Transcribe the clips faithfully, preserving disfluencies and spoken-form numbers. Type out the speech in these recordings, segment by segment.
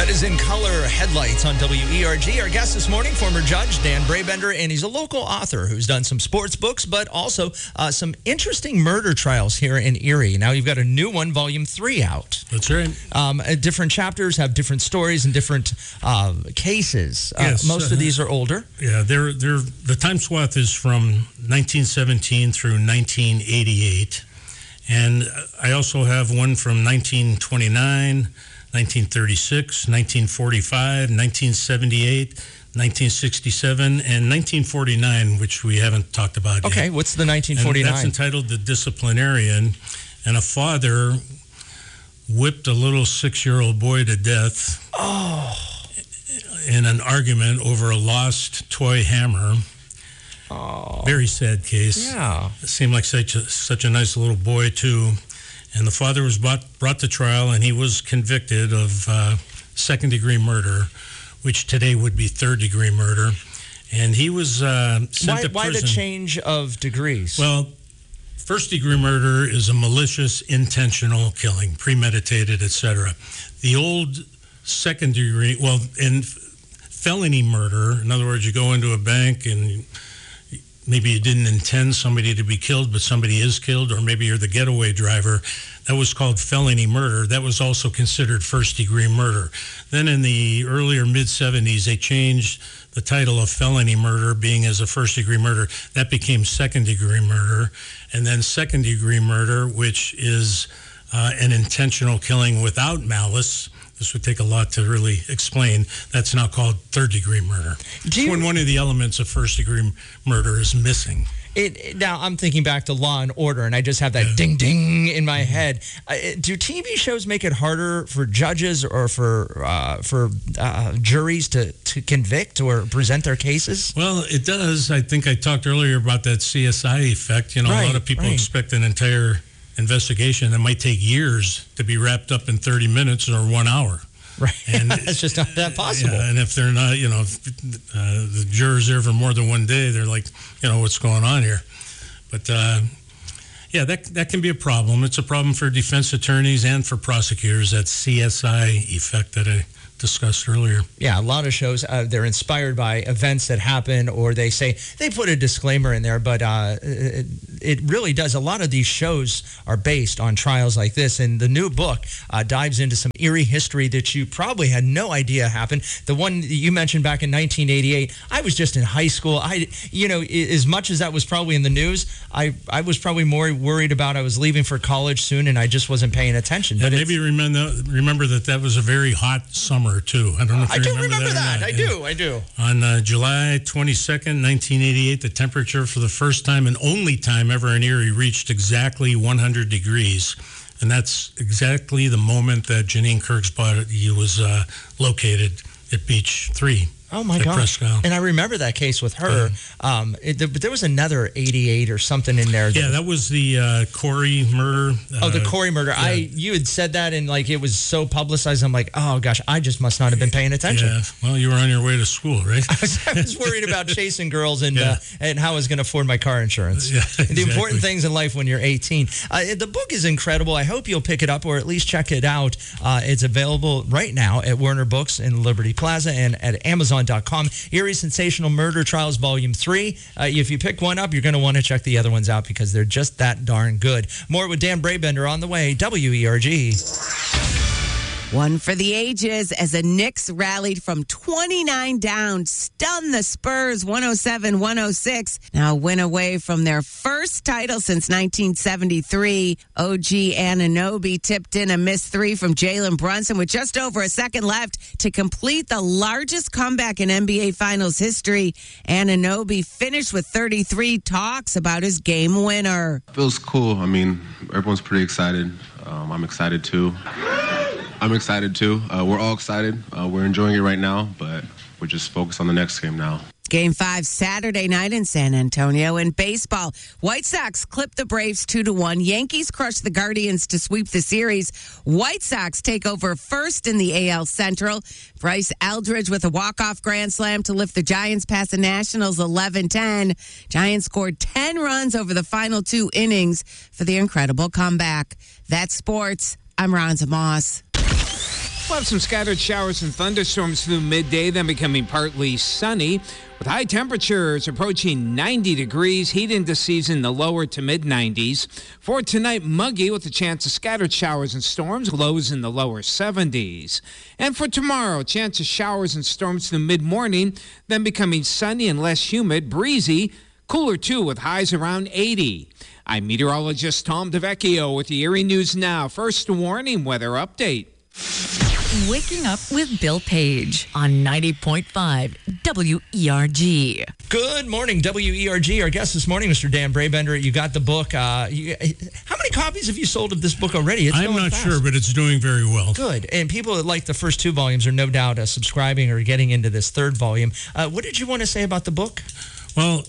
What is in color headlights on W E R G? Our guest this morning, former judge Dan Brabender, and he's a local author who's done some sports books, but also uh, some interesting murder trials here in Erie. Now you've got a new one, volume three, out. That's right. Um, uh, different chapters have different stories and different uh, cases. Uh, Yes, most uh, of these are older. Yeah, they're, they're, the time swath is from nineteen seventeen through nineteen eighty-eight. And I also have one from nineteen twenty-nine, nineteen thirty-six, nineteen forty-five, nineteen seventy-eight, nineteen sixty-seven, and nineteen forty-nine, which we haven't talked about yet. Okay, what's the nineteen forty-nine? And that's entitled The Disciplinarian. And a father whipped a little six-year-old boy to death oh. in an argument over a lost toy hammer. Oh. Very sad case. Yeah. It seemed like such a, such a nice little boy, too. And the father was brought, brought to trial, and he was convicted of uh, second-degree murder, which today would be third-degree murder. And he was uh, sent Why, to why prison. the change of degrees? Well, first-degree murder is a malicious, intentional killing, premeditated, et cetera. The old second-degree, well, in felony murder, in other words, you go into a bank and maybe you didn't intend somebody to be killed, but somebody is killed, or maybe you're the getaway driver. That was called felony murder. That was also considered first-degree murder. Then in the earlier mid-seventies, they changed the title of felony murder being as a first-degree murder. That became second-degree murder. And then second-degree murder, which is uh, an intentional killing without malice. This would take a lot to really explain. That's now called third-degree murder. Do you, when one of the elements of first-degree murder is missing. It, now, I'm thinking back to Law and Order, and I just have that yeah. ding-ding in my head. Uh, do T V shows make it harder for judges or for uh, for uh, juries to, to convict or present their cases? Well, it does. I think I talked earlier about that C S I effect. You know, right, a lot of people right. expect an entire investigation that might take years to be wrapped up in thirty minutes or one hour. Right. And it's just not that possible. Yeah, and if they're not, you know, if, uh, the jurors there for more than one day, they're like, you know, what's going on here? But, uh, yeah, that that can be a problem. It's a problem for defense attorneys and for prosecutors, that C S I effect that I discussed earlier. Yeah, a lot of shows, uh, they're inspired by events that happen, or they say, they put a disclaimer in there, but uh, it, it really does. A lot of these shows are based on trials like this, and the new book uh, dives into some eerie history that you probably had no idea happened. The one that you mentioned back in nineteen eighty-eight, I was just in high school. I, you know, as much as that was probably in the news, I, I was probably more worried about I was leaving for college soon, and I just wasn't paying attention. But yeah, maybe remember, remember that that was a very hot summer too. I don't know if I you do remember, remember that. that. I do. I do. On uh, July twenty-second, nineteen eighty-eight, the temperature for the first time and only time ever in Erie reached exactly one hundred degrees. And that's exactly the moment that Janine Kirk's body was uh, located at Beach three. Oh, my gosh. And I remember that case with her. Yeah. Um, it, but there was another eighty-eight or something in there. That, yeah, that was the uh, Corey murder. Uh, oh, the Corey murder. Yeah. I You had said that, and like it was so publicized. I'm like, oh, gosh, I just must not have been paying attention. Yeah, well, you were on your way to school, right? I was, I was worried about chasing girls and yeah. uh, and how I was going to afford my car insurance. Yeah, exactly. The important things in life when you're eighteen. Uh, the book is incredible. I hope you'll pick it up or at least check it out. Uh, it's available right now at Werner Books in Liberty Plaza and at Amazon dot com. Erie Sensational Murder Trials Volume three. Uh, if you pick one up, you're going to want to check the other ones out because they're just that darn good. More with Dan Brabender on the way. W E R G. One for the ages as the Knicks rallied from twenty-nine down, stunned the Spurs one oh seven one oh six. Now a win away from their first title since nineteen seventy-three. O G Anunoby tipped in a missed three from Jalen Brunson with just over a second left to complete the largest comeback in N B A Finals history. Anunoby finished with thirty-three, talks about his game winner. Feels cool. I mean, everyone's pretty excited. Um, I'm excited too. I'm excited too. Uh, we're all excited. Uh, we're enjoying it right now, but we're just focused on the next game now. Game five Saturday night in San Antonio. In baseball, White Sox clipped the Braves two to one. Yankees crushed the Guardians to sweep the series. White Sox take over first in the A L Central. Bryce Eldridge with a walk-off grand slam to lift the Giants past the Nationals eleven ten. Giants scored ten runs over the final two innings for the incredible comeback. That's sports. I'm Ronza Moss. We'll have some scattered showers and thunderstorms through midday, then becoming partly sunny, with high temperatures approaching ninety degrees, heat into season the lower to mid nineties. For tonight, muggy with a chance of scattered showers and storms, lows in the lower seventies. And for tomorrow, chance of showers and storms through mid-morning, then becoming sunny and less humid, breezy, cooler too with highs around eighty. I'm meteorologist Tom DeVecchio with the Erie News Now. First warning weather update. Waking Up with Bill Page on ninety point five W E R G. Good morning, W E R G. Our guest this morning, Mister Dan Brabender. You got the book. Uh, you, how many copies have you sold of this book already? It's I'm not fast. sure, but it's doing very well. Good. And people that like the first two volumes are no doubt uh, subscribing or getting into this third volume. Uh, what did you want to say about the book? Well,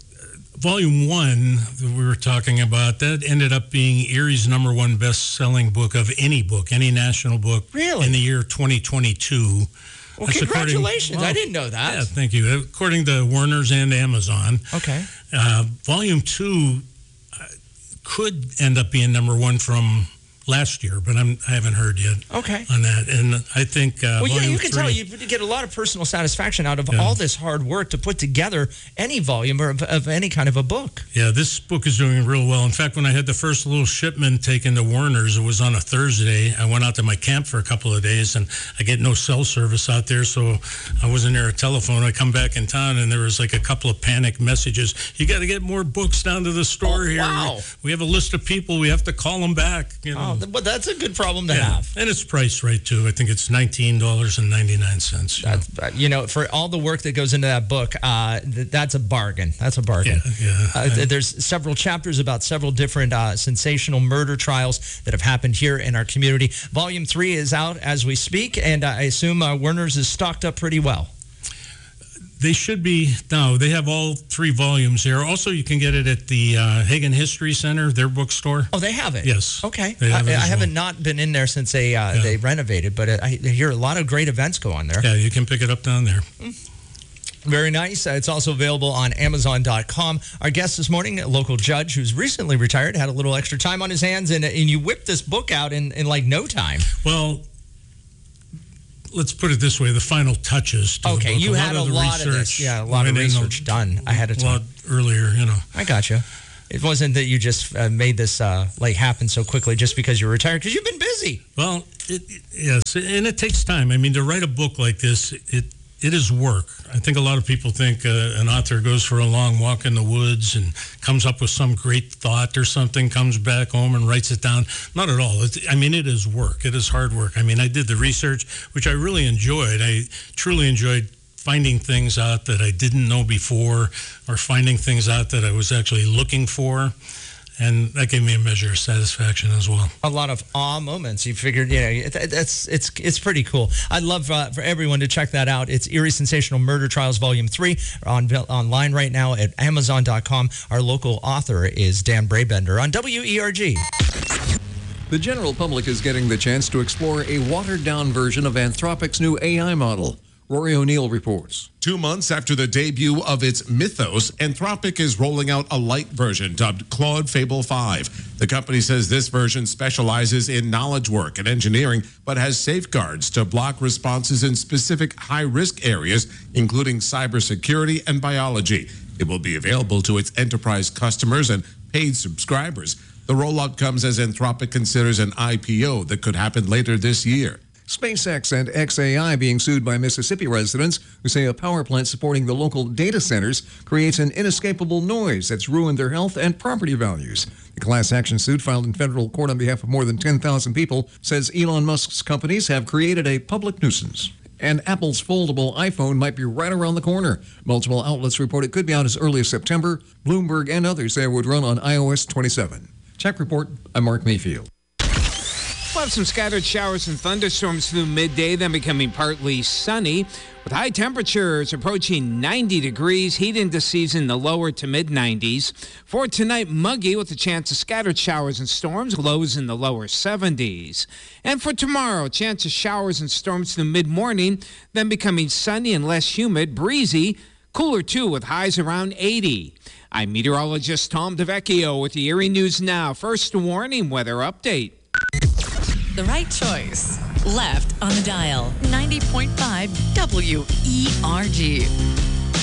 Volume one that we were talking about, that ended up being Erie's number one best-selling book of any book, any national book Really? in the year twenty twenty-two. Well, That's according- congratulations. well, I didn't know that. Yeah, thank you. According to Warner's and Amazon. Okay. Uh, volume two uh, could end up being number one from last year, but I'm, I haven't heard yet Okay. on that. And I think uh, Well, yeah, volume you can three, tell you get a lot of personal satisfaction out of Yeah. all this hard work to put together any volume or of, of any kind of a book. Yeah, this book is doing real well. In fact, when I had the first little shipment taken to Warner's, it was on a Thursday. I went out to my camp for a couple of days, and I get no cell service out there, so I wasn't near a telephone. I come back in town, and there was like a couple of panic messages. You got to get more books down to the store Oh, here. wow. We, we have a list of people. We have to call them back. You know. Oh, th- but that's a good problem to Yeah. have. And it's priced right, too. I think it's nineteen dollars and ninety-nine cents. That's, uh, you know, for all the work that goes into that book, uh, th- that's a bargain. That's a bargain. Yeah, yeah. Uh, th- there's several chapters about several different uh, sensational murder trials that have happened here in our community. Volume three is out as we speak, and uh, I assume uh, Werner's is stocked up pretty well. They should be. No, they have all three volumes there. Also, you can get it at the uh, Hagen History Center, their bookstore. Oh, they have it? Yes. Okay. They have I, it I as haven't well. not been in there since they uh, Yeah. they renovated, but I hear a lot of great events go on there. Yeah, you can pick it up down there. Very nice. Uh, It's also available on Amazon dot com. Our guest this morning, a local judge who's recently retired, had a little extra time on his hands, and, and you whipped this book out in, in like no time. Well, let's put it this way: the final touches. To Okay, the book. you a had lot a of the lot of this. research Yeah, a lot of went in research done ahead of A lot time. earlier, you know. I got you. It wasn't that you just uh, made this uh, like happen so quickly just because you're retired, because you've been busy. Well, it, it, yes, and it takes time. I mean, to write a book like this, it it is work. I think a lot of people think uh, an author goes for a long walk in the woods and comes up with some great thought or something, comes back home and writes it down. Not at all. It's, I mean, it is work. It is hard work. I mean, I did the research, which I really enjoyed. I truly enjoyed finding things out that I didn't know before, or finding things out that I was actually looking for. And that gave me a measure of satisfaction as well. A lot of awe moments. You figured, you know, it- that's it's it's pretty cool. I'd love uh, for everyone to check that out. It's Erie Sensational Murder Trials Volume three on online right now at Amazon dot com. Our local author is Dan Brabender on W E R G. The general public is getting the chance to explore a watered-down version of Anthropic's new A I model. Rory O'Neill reports. Two months after the debut of its Mythos, Anthropic is rolling out a light version dubbed Claude Fable five. The company says this version specializes in knowledge work and engineering, but has safeguards to block responses in specific high-risk areas, including cybersecurity and biology. It will be available to its enterprise customers and paid subscribers. The rollout comes as Anthropic considers an I P O that could happen later this year. SpaceX and X A I being sued by Mississippi residents who say a power plant supporting the local data centers creates an inescapable noise that's ruined their health and property values. The class action suit filed in federal court on behalf of more than ten thousand people says Elon Musk's companies have created a public nuisance. And Apple's foldable iPhone might be right around the corner. Multiple outlets report it could be out as early as September. Bloomberg and others say it would run on i O S twenty-seven. Check report, I'm Mark Mayfield. We'll have some scattered showers and thunderstorms through midday, then becoming partly sunny, with high temperatures approaching ninety degrees, heat into season the lower to mid nineties. For tonight, muggy with a chance of scattered showers and storms, lows in the lower seventies. And for tomorrow, chance of showers and storms through mid-morning, then becoming sunny and less humid, breezy, cooler too with highs around eighty. I'm meteorologist Tom DeVecchio with the Erie News Now. First warning weather update. The right choice. left on the dial. ninety point five W E R G.